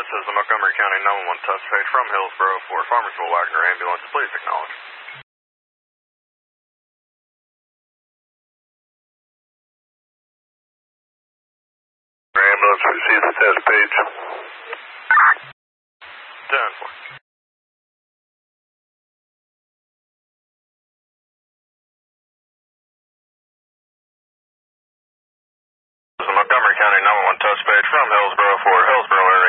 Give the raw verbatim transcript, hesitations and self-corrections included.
This is the Montgomery County nine one one test page from Hillsborough for Farmersville Wagner Ambulance. Please acknowledge. Ambulance, receive the test page. ten four. This is the Montgomery County nine one one test page from Hillsborough for Hillsborough area